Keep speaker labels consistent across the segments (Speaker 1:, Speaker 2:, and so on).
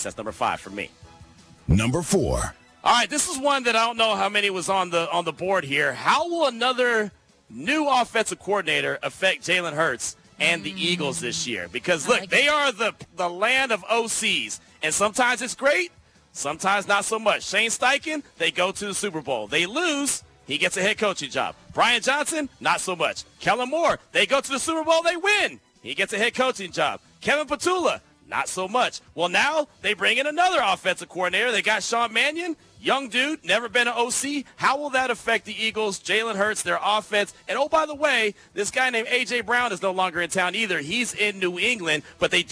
Speaker 1: franchise. That's number 5 for me.
Speaker 2: Number 4.
Speaker 1: All right, this is one that I don't know how many was on the board here. How will another new offensive coordinator affect Jalen Hurts and the Eagles this year? Because, look, they are the land of OCs, and sometimes it's great, sometimes not so much. Shane Steichen, they go to the Super Bowl. They lose, he gets a head coaching job. Brian Johnson, not so much. Kellen Moore, they go to the Super Bowl, they win. He gets a head coaching job. Kevin Petula, not so much. Well, now they bring in another offensive coordinator. They got Sean Mannion, young dude, never been an OC. How will that affect the Eagles, Jalen Hurts, their offense? And, oh, by the way, this guy named A.J. Brown is no longer in town either. He's in New England, but they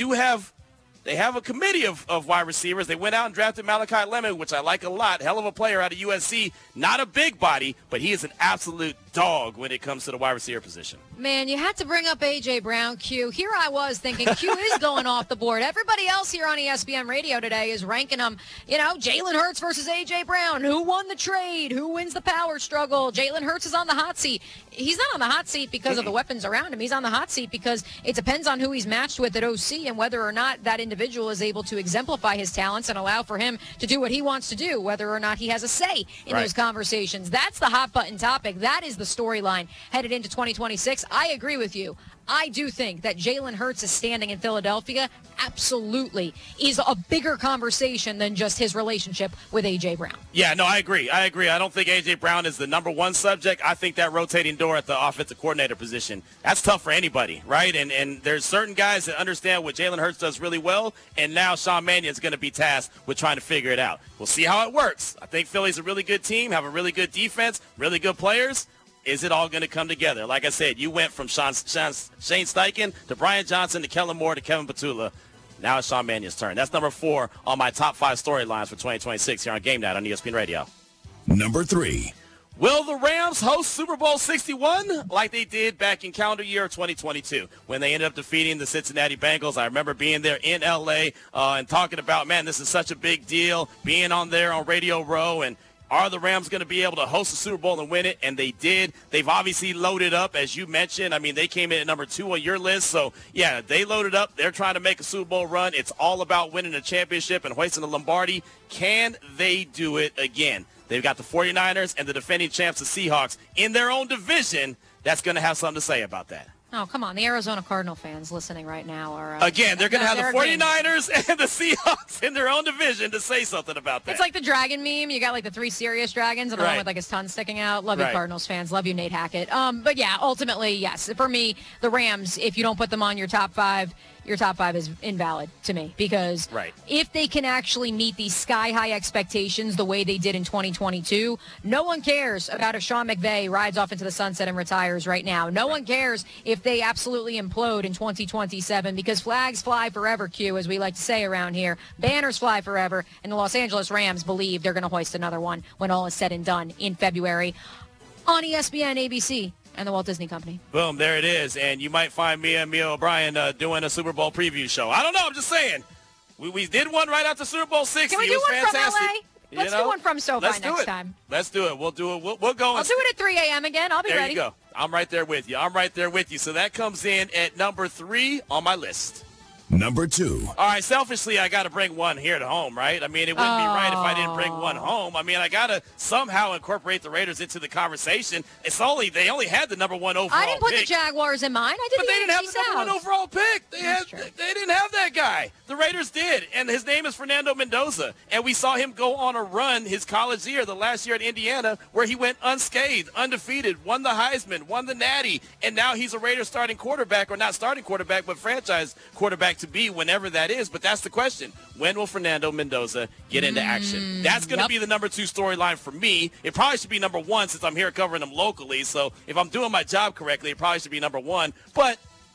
Speaker 1: have a committee of wide receivers. They went out and drafted Malachi Lemon, which I like a lot. Hell of a player out of USC. Not a big body, but he is an absolute dog when it comes to the wide receiver position.
Speaker 3: Man, you had to bring up A.J. Brown, Q. Here I was thinking Q is going off the board. Everybody else here on ESPN Radio today is ranking them, Jalen Hurts versus A.J. Brown. Who won the trade? Who wins the power struggle? Jalen Hurts is on the hot seat. He's not on the hot seat because of the weapons around him. He's on the hot seat because it depends on who he's matched with at OC and whether or not that individual is able to exemplify his talents and allow for him to do what he wants to do, whether or not he has a say in those conversations. That's the hot button topic. That is the storyline headed into 2026. I agree with you. I do think that Jalen Hurts' standing in Philadelphia absolutely is a bigger conversation than just his relationship with A.J. Brown.
Speaker 1: Yeah, no, I agree. I don't think A.J. Brown is the number one subject. I think that rotating door at the offensive coordinator position, that's tough for anybody, right? And there's certain guys that understand what Jalen Hurts does really well, and now Sean Mannion's going to be tasked with trying to figure it out. We'll see how it works. I think Philly's a really good team, have a really good defense, really good players. Is it all going to come together? Like I said, you went from Shane Steichen to Brian Johnson to Kellen Moore to Kevin Petula. Now it's Sean Mannion's turn. That's number 4 on my top 5 storylines for 2026 here on Game Night on ESPN Radio.
Speaker 2: Number 3.
Speaker 1: Will the Rams host Super Bowl 61 like they did back in calendar year 2022 when they ended up defeating the Cincinnati Bengals? I remember being there in L.A. And talking about, man, this is such a big deal, being on there on Radio Row, and are the Rams going to be able to host the Super Bowl and win it? And they did. They've obviously loaded up, as you mentioned. I mean, they came in at number 2 on your list. So, yeah, they loaded up. They're trying to make a Super Bowl run. It's all about winning a championship and hoisting the Lombardi. Can they do it again? They've got the 49ers and the defending champs, the Seahawks, in their own division. That's going to have something to say about that.
Speaker 3: Oh, come on. The Arizona Cardinal fans listening right now are...
Speaker 1: Again, they're going to have the 49ers and the Seahawks in their own division to say something about that.
Speaker 3: It's like the dragon meme. You got like the 3 serious dragons and the one with like his tongue sticking out. Love you, Cardinals fans. Love you, Nate Hackett. But yeah, ultimately, yes. For me, the Rams, if you don't put them on your top 5, your top 5 is invalid to me because if they can actually meet these sky-high expectations the way they did in 2022, no one cares about if Sean McVay rides off into the sunset and retires right now. No one cares if they absolutely implode in 2027 because flags fly forever, Q, as we like to say around here. Banners fly forever, and the Los Angeles Rams believe they're going to hoist another one when all is said and done in February on ESPN, ABC, and the Walt Disney Company.
Speaker 1: Boom, there it is. And you might find me and Mia O'Brien doing a Super Bowl preview show. I don't know. I'm just saying. We did one right after Super Bowl 60.
Speaker 3: Can we do one
Speaker 1: fantastic.
Speaker 3: from LA? Let's do one from SoFi next time.
Speaker 1: Let's do it. We'll do it. We'll go.
Speaker 3: I'll do it at 3 a.m. again. I'll be ready.
Speaker 1: There you go. I'm right there with you. So that comes in at number 3 on my list.
Speaker 2: Number 2.
Speaker 1: All right, selfishly, I got to bring one here to home, right? I mean, it wouldn't be right if I didn't bring one home. I mean, I got to somehow incorporate the Raiders into the conversation. They only had the number 1 overall pick.
Speaker 3: I didn't put the Jaguars in mine. I did
Speaker 1: but they didn't have the number 1 overall pick. They didn't have that guy. The Raiders did, and his name is Fernando Mendoza. And we saw him go on a run his college year, the last year at Indiana, where he went unscathed, undefeated, won the Heisman, won the Natty, and now he's a Raiders starting quarterback, or not starting quarterback, but franchise quarterback to be whenever that is. But that's the question. When will Fernando Mendoza get into action? That's going to be the number 2 storyline for me. It probably should be number 1 since I'm here covering them locally. So if I'm doing my job correctly, it probably should be number 1. But,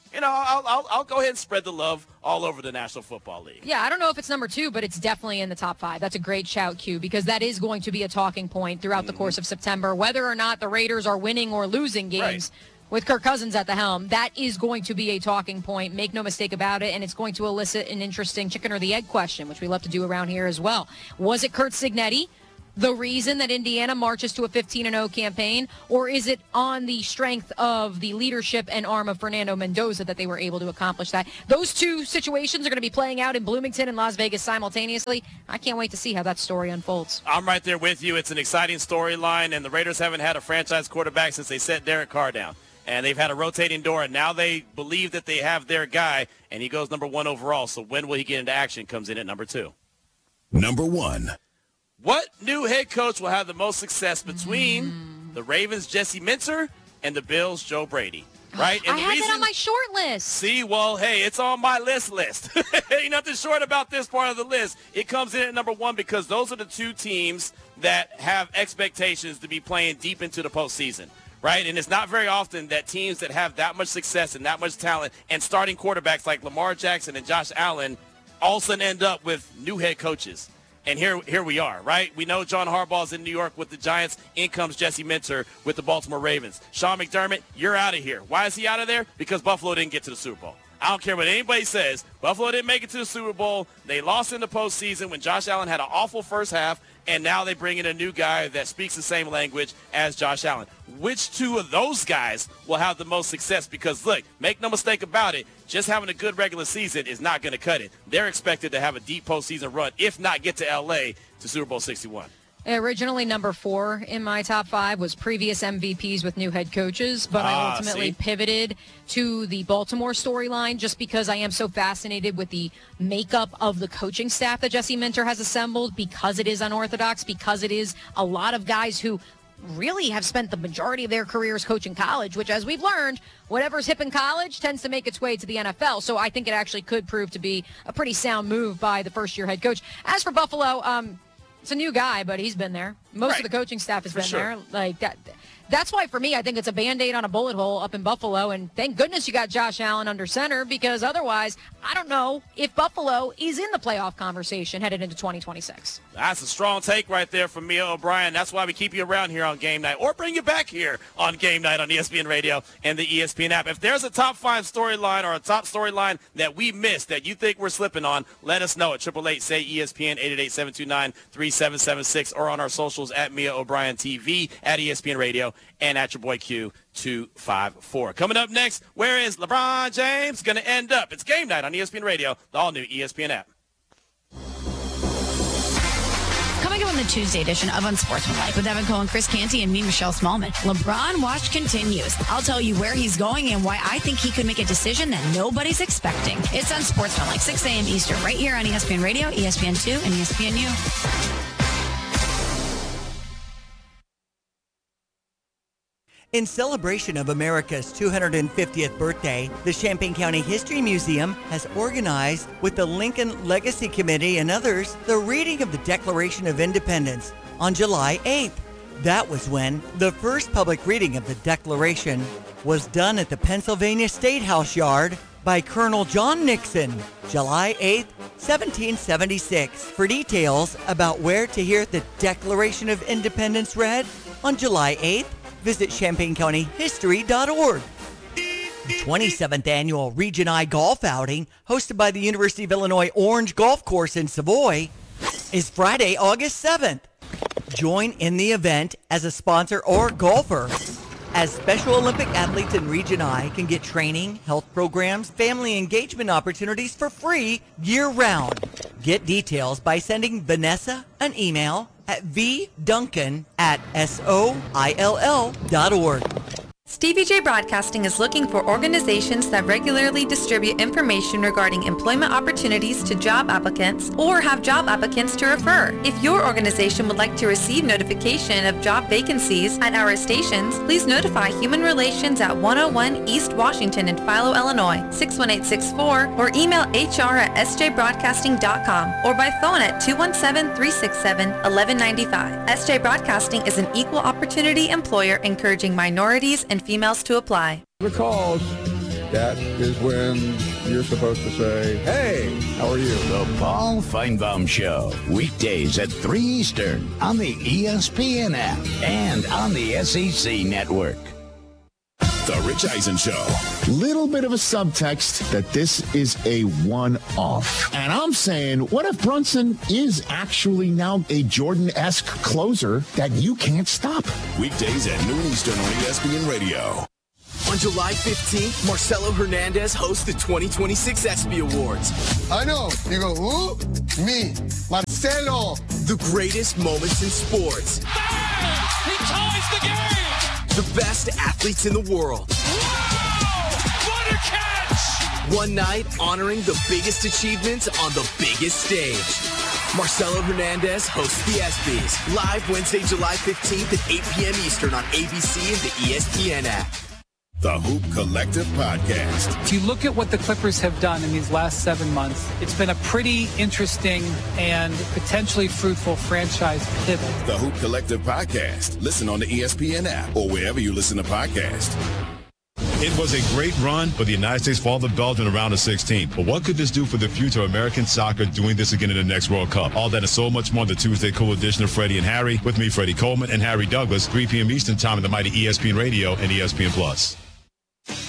Speaker 1: I'll go ahead and spread the love all over the National Football League.
Speaker 3: Yeah, I don't know if it's number 2, but it's definitely in the top 5. That's a great shout, Q, because that is going to be a talking point throughout the course of September. Whether or not the Raiders are winning or losing games, with Kirk Cousins at the helm, that is going to be a talking point. Make no mistake about it, and it's going to elicit an interesting chicken or the egg question, which we love to do around here as well. Was it Curt Cignetti the reason that Indiana marches to a 15-0 campaign, or is it on the strength of the leadership and arm of Fernando Mendoza that they were able to accomplish that? Those two situations are going to be playing out in Bloomington and Las Vegas simultaneously. I can't wait to see how that story unfolds.
Speaker 1: I'm right there with you. It's an exciting storyline, and the Raiders haven't had a franchise quarterback since they set Derek Carr down. And they've had a rotating door, and now they believe that they have their guy, and he goes number 1 overall. So when will he get into action? Comes in at number 2.
Speaker 2: Number 1.
Speaker 1: What new head coach will have the most success between the Ravens' Jesse Minter and the Bills' Joe Brady? Right? And
Speaker 3: I had that on my short list.
Speaker 1: See, well, hey, it's on my list. Ain't nothing short about this part of the list. It comes in at number 1 because those are the two teams that have expectations to be playing deep into the postseason. Right? And it's not very often that teams that have that much success and that much talent and starting quarterbacks like Lamar Jackson and Josh Allen all of a sudden end up with new head coaches. And here we are, right? We know John Harbaugh's in New York with the Giants. In comes Jesse Minter with the Baltimore Ravens. Sean McDermott, you're out of here. Why is he out of there? Because Buffalo didn't get to the Super Bowl. I don't care what anybody says. Buffalo didn't make it to the Super Bowl. They lost in the postseason when Josh Allen had an awful first half, and now they bring in a new guy that speaks the same language as Josh Allen. Which two of those guys will have the most success? Because, look, make no mistake about it, just having a good regular season is not going to cut it. They're expected to have a deep postseason run, if not get to L.A. to Super Bowl 61.
Speaker 3: Originally, number 4 in my top 5 was previous MVPs with new head coaches, but I ultimately pivoted to the Baltimore storyline just because I am so fascinated with the makeup of the coaching staff that Jesse Minter has assembled, because it is unorthodox, because it is a lot of guys who really have spent the majority of their careers coaching college, which, as we've learned, whatever's hip in college tends to make its way to the NFL. So I think it actually could prove to be a pretty sound move by the first-year head coach. As for Buffalo, it's a new guy, but he's been there. Most of the coaching staff has been there. Like that. That's why, for me, I think it's a Band-Aid on a bullet hole up in Buffalo. And thank goodness you got Josh Allen under center, because otherwise, I don't know if Buffalo is in the playoff conversation headed into 2026.
Speaker 1: That's a strong take right there from Mia O'Brien. That's why we keep you around here on Game Night, or bring you back here on Game Night on ESPN Radio and the ESPN app. If there's a top 5 storyline or a top storyline that we missed that you think we're slipping on, let us know at 888-SAY-ESPN, 888-729-3776, or on our socials at Mia O'Brien TV, at ESPN Radio, and at your boy Q254. Coming up next, where is LeBron James going to end up? It's Game Night on ESPN Radio, the all-new ESPN app.
Speaker 4: Coming up on the Tuesday edition of Unsportsmanlike with Evan Cohen, Chris Canty, and me, Michelle Smallman. LeBron watch continues. I'll tell you where he's going and why I think he could make a decision that nobody's expecting. It's Unsportsmanlike, 6 a.m. Eastern, right here on ESPN Radio, ESPN2, and ESPNU.
Speaker 5: In celebration of America's 250th birthday, the Champaign County History Museum has organized, with the Lincoln Legacy Committee and others, the reading of the Declaration of Independence on July 8th. That was when the first public reading of the Declaration was done at the Pennsylvania State House Yard by Colonel John Nixon, July 8th, 1776. For details about where to hear the Declaration of Independence read on July 8th, visit ChampaignCountyHistory.org. The 27th annual Region I golf outing, hosted by the University of Illinois Orange Golf Course in Savoy, is Friday, August 7th. Join in the event as a sponsor or golfer, as Special Olympic athletes in Region I can get training, health programs, family engagement opportunities for free year-round. Get details by sending Vanessa an email at vduncan@soill.org.
Speaker 6: Stevie J Broadcasting is looking for organizations that regularly distribute information regarding employment opportunities to job applicants or have job applicants to refer. If your organization would like to receive notification of job vacancies at our stations, please notify Human Relations at 101 East Washington in Philo, Illinois, 61864, or email hr@sjbroadcasting.com, or by phone at 217-367-1195. SJ Broadcasting is an equal opportunity employer encouraging minorities and females to apply.
Speaker 7: Because that is when you're supposed to say, hey, how are you?
Speaker 2: The Paul Feinbaum Show, weekdays at 3 Eastern on the ESPN app and on the SEC Network. The Rich Eisen Show.
Speaker 8: little bit of a subtext that this is a one-off. And I'm saying, what if Brunson is actually now a Jordan-esque closer that you can't stop?
Speaker 9: Weekdays at noon Eastern on ESPN Radio.
Speaker 10: On July 15th, Marcelo Hernandez hosts the 2026 ESPY Awards.
Speaker 11: I know. You go, who? Me, Marcelo.
Speaker 10: The greatest moments in sports.
Speaker 12: He ties the game!
Speaker 10: The best athletes in the world.
Speaker 12: Whoa! What a catch!
Speaker 10: One night honoring the biggest achievements on the biggest stage. Marcelo Hernandez hosts the ESPYs. Live Wednesday, July 15th at 8 p.m. Eastern on ABC and the ESPN app.
Speaker 9: The Hoop Collective Podcast.
Speaker 13: If you look at what the Clippers have done in these last 7 months, it's been a pretty interesting and potentially fruitful franchise pivot.
Speaker 9: The Hoop Collective Podcast. Listen on the ESPN app or wherever you listen to podcasts.
Speaker 14: It was a great run, but the United States fall to Belgium around the 16th. But what could this do for the future of American soccer doing this again in the next World Cup? All that and so much more on the Tuesday Cool edition of Freddie and Harry. With me, Freddie Coleman and Harry Douglas, 3 p.m. Eastern Time in the mighty ESPN Radio and ESPN Plus.